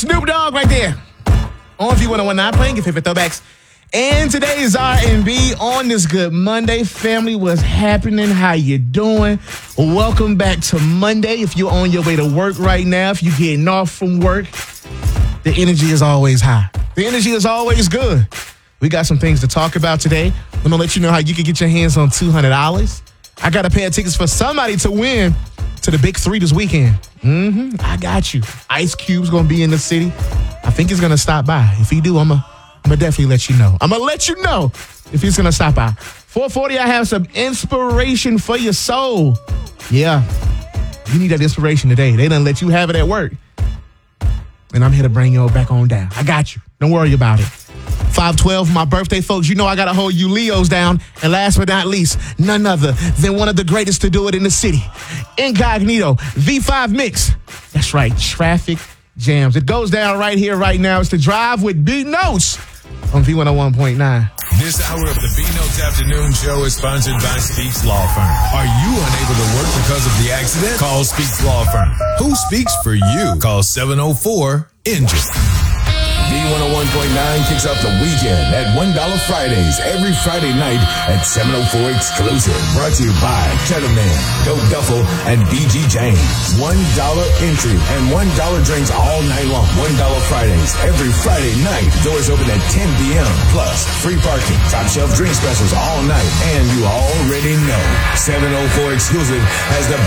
Snoop Dogg right there. On V101.9 playing your favorite throwbacks. And today is R&B on this good Monday. Family, what's happening? How you doing? Welcome back to Monday. If you're on your way to work right now, if you're getting off from work, the energy is always high. The energy is always good. We got some things to talk about today. I'm going to let you know how you can get your hands on $200. I got a pair of tickets for somebody to win to the Big Three this weekend. I got you. Ice Cube's going to be in the city. I think he's going to stop by. If he do, I'm going to definitely let you know. I'm going to let you know if he's going to stop by. 4:40, I have some inspiration for your soul. Yeah, you need that inspiration today. They done let you have it at work. And I'm here to bring you back on down. I got you. Don't worry about it. 5/12, my birthday, folks. You know I got to hold you Leos down. And last but not least, none other than one of the greatest to do it in the city. Incognito, V5 Mix. That's right, Traffic Jams. It goes down right here, right now. It's The Drive with B Notes on V101.9. This hour of the B Notes Afternoon Show is sponsored by Speaks Law Firm. Are you unable to work because of the accident? Call Speaks Law Firm. Who speaks for you? Call 704-INJURED. B101.9 kicks off the weekend at $1 Fridays every Friday night at 704 Exclusive. Brought to you by Cheddar Man, Dope Duffel, and BG James. $1 entry and $1 drinks all night long. $1 Fridays every Friday night. Doors open at 10 p.m. Plus free parking, top shelf drink specials all night. And you already know 704 Exclusive has the